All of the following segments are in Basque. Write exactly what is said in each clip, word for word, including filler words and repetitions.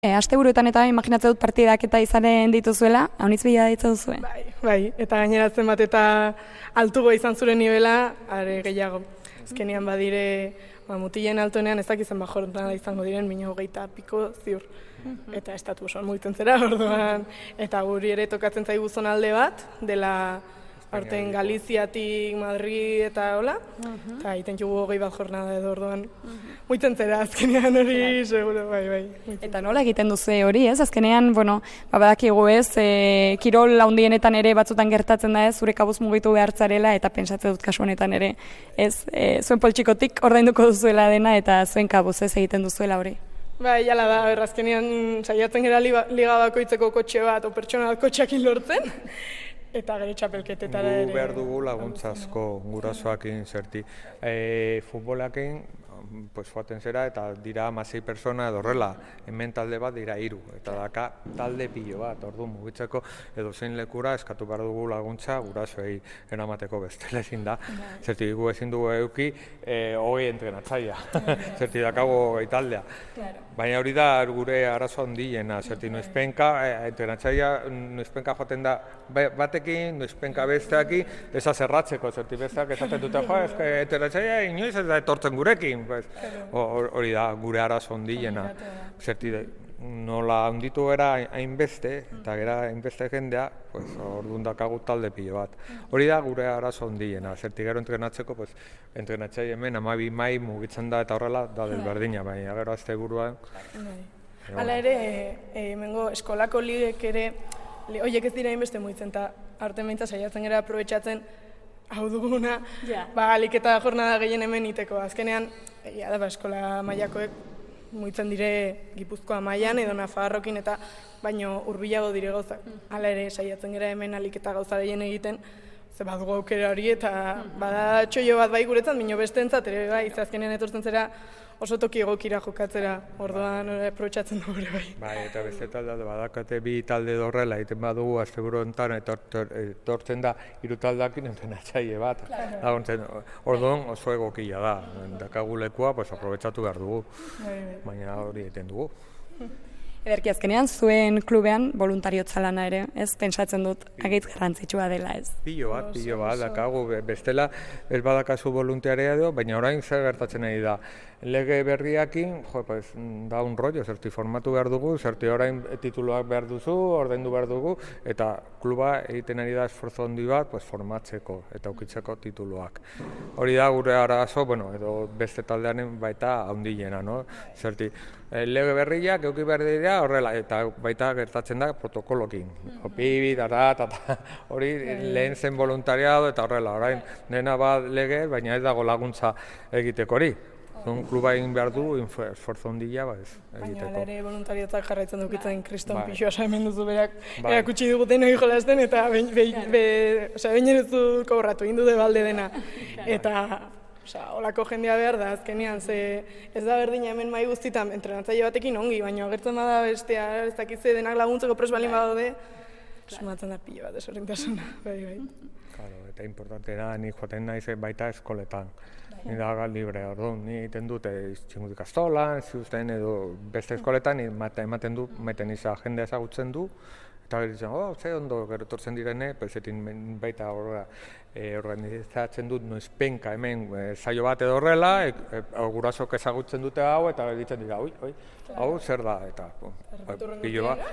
E, asteburuetan eta imaginatzen dut partidak eta izanen dituzuela, haunitz bila ditza duzue? Bai, bai, eta gaineratzen bat eta altugo izan zure nivela, are gehiago. Azkenean badire, ba, mutilen altonean ez dakizan bajortan izango diren, mino hogeita piko ziur. Eta estatu osoan mugitzen zera, orduan, eta guri ere tokatzen zaigu zonalde bat, dela aurten Galiziatik, Madrid eta hola, eta egiten jugu hogei bat jornada edo orduan. Muitzen zera, azkenean hori, seguro, bai, bai. Eta nola egiten duzu hori, ez? Azkenean, bueno, badakigu ez, e, kirol handienetan ere batzutan gertatzen da ez, zure kabuz mugitu behartzarela, eta pentsatzen dut kasu honetan ere, ez, e, zuen poltsikotik ordainduko duzuela dena, eta zuen kabuz ez egiten duzuela hori. Bai, jala da, azkenean saiatzen gara liga bakoitzeko kotxe bat, o pertsona bat kotxeakin lortzen, eta gero txapelketetara ere. Gu behar dugu laguntza asko gurasoakin zerti. E, futbolakin, pues, joaten zera eta dira hamasei persona edo horrela, hemen talde bat dira hiru eta daka talde pilo bat, ordu mugitzeko edo zein lekura eskatu behar dugu laguntza gurasoei eramateko bestela ezin da. Zerti gu ezin dugu eduki e, hogei entrenatzaia, zerti dakago hogei taldea. Baina hori da gure arazo handiena, zerti noizpenka, e, entrenatzaia noizpenka joaten da batekin, noizpenka besteaki, ez azerratzeko, zerti besteak esaten dute, jo, entrenatzaia inoiz ez da etortzen gurekin. Hori da, gure arazo handiena. Zerti, nola handitu gara hainbeste, eta gara hainbeste jendea, pues, orduan dakagu talde pilo bat. Hori da, gure arazo handiena. Zerti, gero entrenatzeko, pues, entrenatzei hemen hamabi mai mugitzen da eta horrela da desberdina, baina gero azte buruan. Hala ere, hemengo eskolako ligek ere, horiek ez dira hainbeste mugitzen, eta aurten behintzat saiatzen gara aprobetxatzen hau duguna, ba, alik eta jornada gehien hemen iteko. Azkenean, egia da, ba, eskola mailakoek mugitzen dire Gipuzkoa mailan edo Nafarrokin eta baino hurbilago dire gauzak. Hala ere, saiatzen gara hemen alik eta gauza gehien egiten, ze badugu aukera hori eta bada txoio bat bai guretzat, bino bestentzat ere bai, azkenean etortzen zera oso toki egokira jokatzera, orduan aprobetxatzen dugu ere bai. Bai, eta beste talde badakate bi talde horrela egiten badugu asteburu honetan etortzen da hiru taldeekin entrenatzaile bat. Orduan oso egokia da, dakagu lekua aprobetxatu behar dugu, baina hori egiten dugu. Ederki, azkenean zuen klubean voluntariotza lana ere, ez pentsatzen dut agaitz garrantzitsua dela, ez? Pilo bat, pilo bat, dakagu, bestela ez badakazu voluntaria edo, baina orain zer gertatzen nahi da. Lege berriakin, jo, pues, da un rollo, zerti formatu behar dugu, zerti orain tituluak behar duzu, ordaindu behar dugu, eta kluba egiten ari da esforzo handi bat, pues, formatzeko eta ukitzeko tituluak. Hori da gure arazo, bueno, edo beste taldearen baita handiena, no? Zerti, lege berriak euki behar dira horrela, eta baita gertatzen da protokolokin. Opibi, dara, eta hori lehen zen voluntariado eta horrela, orain dena bat lege, baina ez dago laguntza egiteko hori. Un kluba egin behar du, esforzo handia ba ez egiteko. Baina ere voluntariotzak jarraitzen dukitzen kriston pixoa hemen duzu berak erakutsi diguten hori jolasten eta behin erutu kobratu egin dute balde dena. Eta holako jendea behar da, azkenean, ze ez da berdina hemen mai guztitan entrenatzaile batekin ongi, baina agertzen bada bestea, ez dakitze denak laguntzeko pres balin badaude, sumatzen da pilo bat desordintasuna, bai, bai. Claro, eta importantena ni joaten naiz baita eskoletan. Ni da libre, orduan, ni egiten dute txingut ikastolan, ziuzten edo beste eskoletan, ni ematen du, maiten izan jendea ezagutzen du, eta gero ditzen, oh, ze ondo, gero tortzen direne, pezetin baita organizatzen dut noizpenka hemen saio bat edo horrela, gurasok ezagutzen dute hau, eta ditzen dira, oi, oi, hau zer da, eta pilo bat.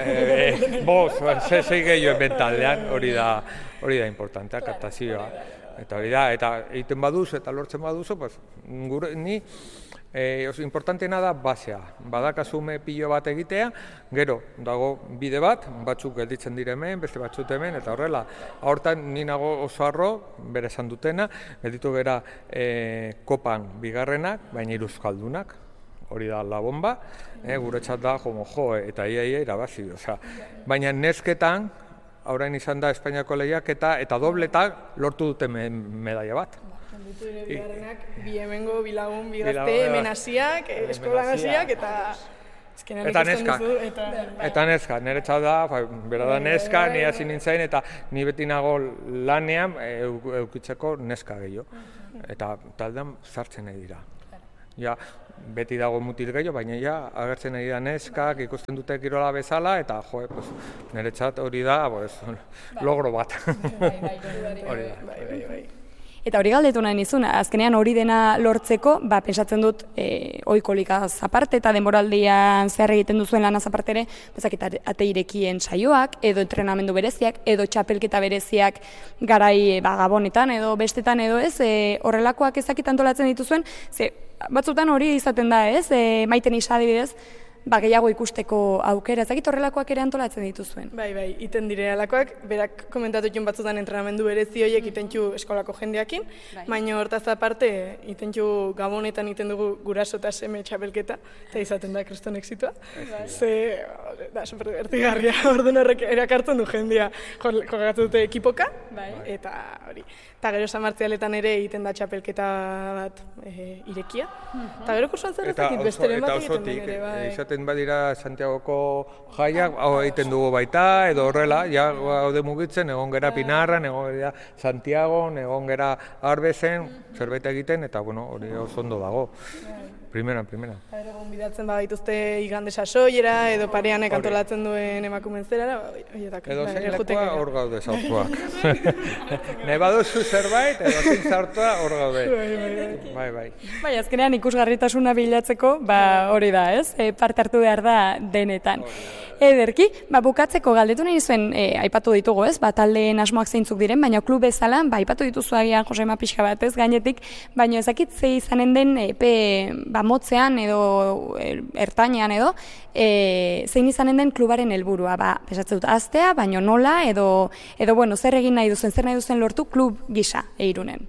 Boz, zei gehiago hemen taldean, hori da importantea, kaptazioa. Eta hori da, eta egiten baduzu eta lortzen baduzu, ni oso importanteena da basea. Badakazume pilo bat egitea, gero dago bide bat, batzuk gelditzen dire hemen, beste batzuk hemen, eta horrela. Hortan ni nago oso harro, bere esan dutena, gelditu gara kopan bigarrenak, baina iruzkaldunak. Hori da la bomba, guretzat da, jo, eta ia ia irabazi. Baina nesketan, orain izan da Espainiako lehiaketa eta dobletak lortu dute medaia bat. Handitu ere bigarrenak, bi hemengo, bi lagun, bi gazte, hemen hasiak, eskolan hasiak, eta Eta neska, eta neska, niretzat da, bera da neska, ni hasi nintzen, eta ni beti nago lanean eukitzeko neska gehiago. Eta taldean sartzen nahi dira. ja, beti dago mutil gehiago, baina ja, agertzen ari da neskak, ikusten dute kirola bezala, eta jo, pues, niretzat hori da, pues, logro bat. Hori da. Bai, bai, bai. Eta hori galdetu nahi nizun, azkenean hori dena lortzeko, ba, pensatzen dut, e, oikolikaz aparte eta denboraldian zehar egiten duzuen lanaz aparte ere, bezakit ate irekien saioak, edo entrenamendu bereziak, edo txapelketa bereziak garai ba, gabonetan, edo bestetan, edo ez, e, horrelakoak ezakit antolatzen dituzuen, ze batzutan hori izaten da, ez, e, maiten isa adibidez, ba, gehiago ikusteko aukera, ezakit horrelakoak ere antolatzen dituzuen. Bai, bai, iten dire alakoak, berak komentatu jun batzutan entrenamendu berezi horiek itentxu eskolako jendeakin, bai. Baina hortaz aparte, itentxu gabonetan iten dugu guraso eta seme txapelketa, eta izaten da kriston exitua. Bai. Ze, da, super divertigarria, orduan horrek erakartzen du jendea jogatu dute ekipoka, bai. Eta hori. Eta gero San Martzialetan ere egiten da txapelketa bat e, irekia. Uh-huh. Eta gero kursuan zer ezakit, besteren bat egiten den ere, bai. Izaten badira Santiagoko jaiak, hau egiten dugu baita, edo horrela, ja gaude mugitzen, egon gera Pinarran, egon gera Santiagon, egon gera Arbezen, zerbait egiten, eta bueno, hori oso ondo dago. Primeran, primeran. Eta ere gonbidatzen badaituzte igande sasoiera, edo pareanek antolatzen duen emakumen zerara, oietak. Edo zeilakoa hor gaude zaurtuak. Nahi baduzu zerbait, edo zein zaurtua hor gaude. Bai, bai. Bai, azkenean ikusgarritasuna bilatzeko, ba hori da, ez? E, parte hartu behar da denetan. Ederki, ba, bukatzeko galdetu nahi zuen, e, aipatu ditugu, ez? Ba, taldeen asmoak zeintzuk diren, baina klub bezala, ba, aipatu dituzu agian Josema pixka bat, ez? Gainetik, baina ezakit ze izanen den epe ba, motzean edo ertainean edo, e, zein izanen den klubaren helburua, ba, pesatzen dut, aztea, baina nola, edo, edo, bueno, zer egin nahi duzen, zer nahi duzen lortu klub gisa, Eirunen.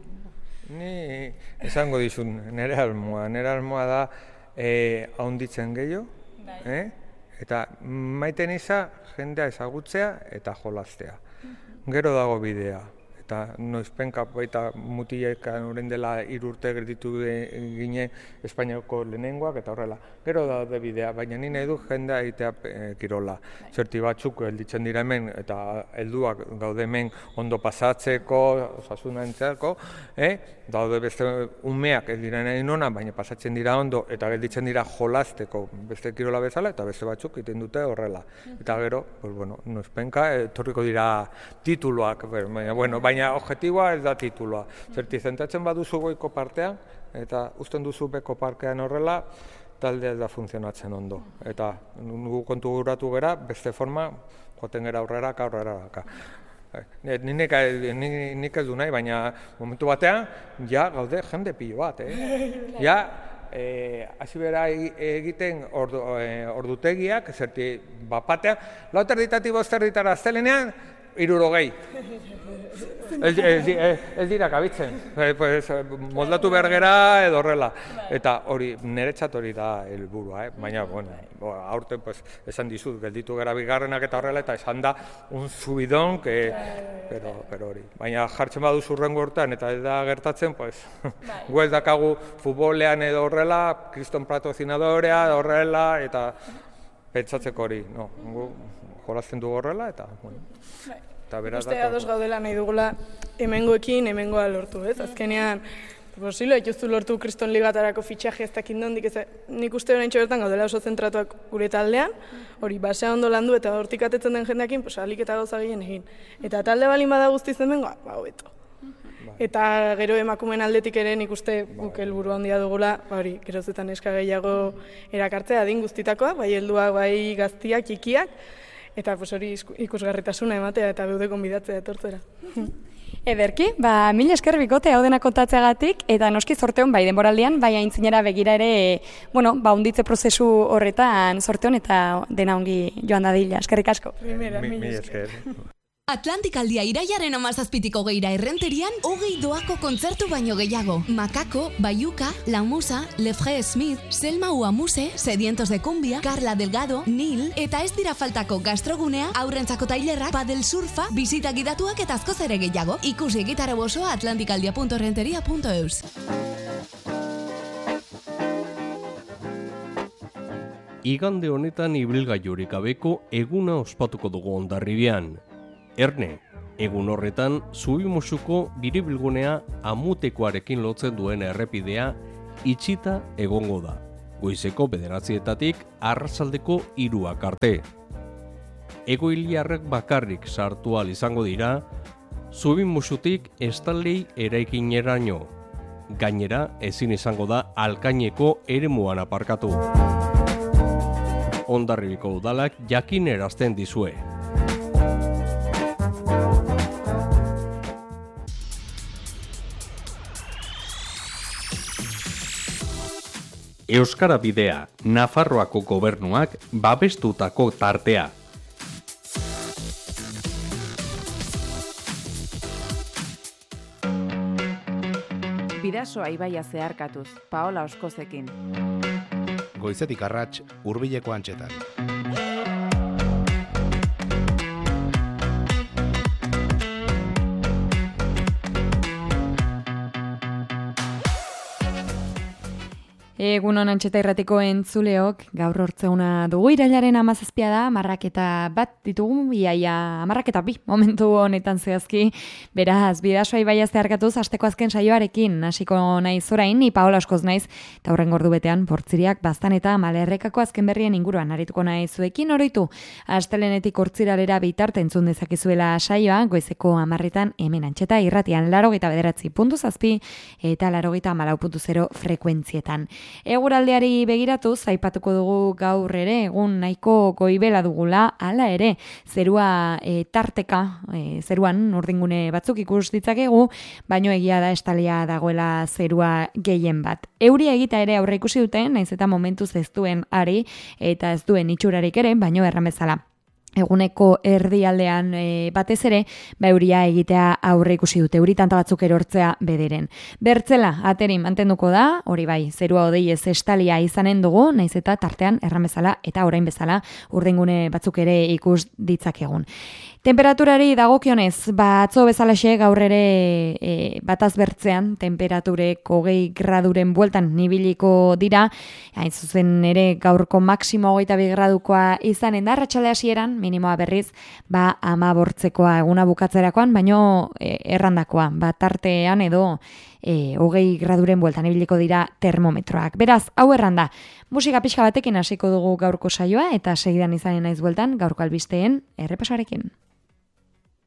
Ni esango dizun, nire almoa, nire almoa da e, haunditzen gehiago, eh? Eta maiten iza jendea ezagutzea eta jolaztea. Gero dago bidea. Eta noizpenka baita mutilekan orain dela hiru urte gelditu gine Espainiako lehenengoak eta horrela. Gero daude bidea, baina ni nahi du jendea egitea e, kirola. Zerti batzuk gelditzen dira hemen eta helduak gaude hemen ondo pasatzeko, osasuna entzako, eh? Daude beste umeak ez dira nahi nona, baina pasatzen dira ondo eta gelditzen dira jolazteko beste kirola bezala eta beste batzuk egiten dute horrela. Eta gero, pues bueno, noizpenka etorriko dira tituluak, baina bueno, baina Baina objektiboa ez da tituloa. Zerti zentatzen baduzu goiko partean, eta usten duzu beko parkean horrela, taldea ez da funtzionatzen ondo. Eta nugu konturatu gera, beste forma, joaten gera aurrera, aurrera daka. Nik ez du nahi, baina momentu batean, ja gaude jende pilo bat, eh? Ja, hasi bera egiten ordutegiak, zerti bapatean, lau terditatik bost terditara aztelenean, irurogei. Ez, ez, ez dira kabitzen, pues, moldatu behar gera edo horrela. Eta hori, niretzat hori da helburua, eh? Baina, bueno, aurten pues, esan dizut, gelditu gara bigarrenak eta horrela, eta esan da un subidon, que, pero, pero hori. Baina jartzen baduzu hurrengo urtean eta ez da gertatzen, pues, gu ez dakagu futbolean edo horrela, kriston patrocinadorea horrela, eta pentsatzeko hori, no, gu jolazten du horrela, eta, bueno. Uste ados gaudela nahi dugula hemengoekin, hemengoa lortu, ez? Azkenean, posilo, ikustu lortu kriston ligatarako fitxaje ez dakit nondik, ez nik uste orain bertan gaudela oso zentratuak gure taldean, hori basea ondo landu eta hortik atetzen den jendeakin, pues, alik eta gauza gehien egin. Eta talde balin bada guztiz hemengoa, ba, hobeto. Eta gero emakumeen aldetik ere nik uste guk helburu handia dugula, ba hori, gerozetan eska gehiago erakartzea adin guztitakoa, bai helduak, bai gaztiak, txikiak, eta pues, hori ikusgarritasuna ematea eta beude konbidatzea etortzera. Ederki, ba, mila esker bikote hau dena kontatzeagatik, eta noski zorteon bai denboraldian, bai aintzinera begira ere, bueno, ba, unditze prozesu horretan zorteon eta dena ongi joan dadila. Eskerrik asko. Primera, mila esker. Atlantikaldia iraiaren amazazpitiko geira errenterian, hogei doako kontzertu baino gehiago. Makako, Bayuka, La Musa, Lefre Smith, Selma Uamuse, Sedientos de Cumbia, Carla Delgado, Nil, eta ez dira faltako gastrogunea, aurrentzako tailerrak, padel surfa, bisita gidatuak eta askoz ere gehiago. Ikusi gitarra bosoa atlantikaldia punto renteria punto eus. Igande honetan ibilgailurik gabeko eguna ospatuko dugu Hondarribian. Erne, egun horretan, Zubimusuko biribilgunea Amutekoarekin lotzen duen errepidea itxita egongo da. Goizeko bederatzietatik arratsaldeko hiruak arte. Egoiliarrek bakarrik sartu ahal izango dira, Zubin musutik estaldei eraikineraino. Gainera, ezin izango da Alkaineko eremuan aparkatu. Hondarribiko udalak jakinarazten dizue. Euskara Bidea, Nafarroako gobernuak babestutako tartea. Bidasoa ibaia zeharkatuz, Paola Oskozekin. Goizetik arrats, hurbileko antxetan. Egunon Antxeta Irratiko entzuleok, gaur hortzeuna dugu irailaren hamazazpia da, marraketa bat ditugu, iaia marraketa bi, momentu honetan zehazki, beraz, Bidasoa ibaia zeharkatuz, asteko azken saioarekin, hasiko naiz orain, ni Paola Oskoz naiz, eta horren gordu betean, portziriak, bastan eta malerrekako azken berrien inguruan, arituko nahi zuekin oroitu, astelenetik hortziralera bitarte entzun dezakizuela saioa, goizeko hamarretan hemen Antxeta Irratian, larogeita bederatzi puntu zazpi, eta larogeita malau puntu zero frekuentzietan. Eguraldiari begiratuz, aipatuko dugu gaur ere, egun nahiko goibela dugula, hala ere, zerua e, tarteka, e, zeruan urdingune batzuk ikus ditzakegu, baino egia da estalia dagoela zerua gehien bat. Euria egita ere aurre ikusi duten, naiz eta momentuz ez duen ari, eta ez duen itxurarik ere, baino erramezala. Eguneko erdialdean e, batez ere, ba euria egitea aurre ikusi dute, euri tanta batzuk erortzea bederen. Bertzela, ateri mantenduko da, hori bai, zerua hodei ez estalia izanen dugu, naiz eta tartean erramezala eta orain bezala urdingune batzuk ere ikus ditzakegun. Temperaturari dagokionez, ba atzo bezalaxe gaur ere e, bataz bertzean, temperaturek hogei graduren bueltan nibiliko dira, hain zuzen ere gaurko maksimo hogeita bi gradukoa izanen da, arratsalde hasieran, minimoa berriz, ba ama bortzekoa eguna bukatzerakoan, baino e, errandakoa, ba tartean edo e, hogei graduren bueltan ibiliko dira termometroak. Beraz, hau erranda, musika pixka batekin hasiko dugu gaurko saioa, eta segidan izanen naiz bueltan gaurko albisteen errepasarekin.